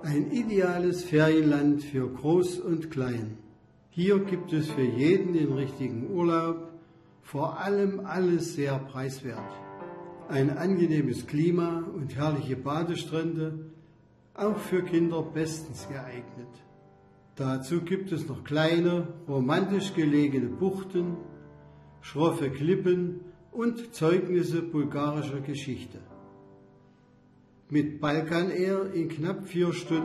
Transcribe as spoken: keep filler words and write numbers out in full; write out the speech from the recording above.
Ein ideales Ferienland für Groß und Klein. Hier gibt es für jeden den richtigen Urlaub, vor allem alles sehr preiswert. Ein angenehmes Klima und herrliche Badestrände, auch für Kinder bestens geeignet. Dazu gibt es noch kleine, romantisch gelegene Buchten, schroffe Klippen und Zeugnisse bulgarischer Geschichte. Mit Balkan Air in knapp vier Stunden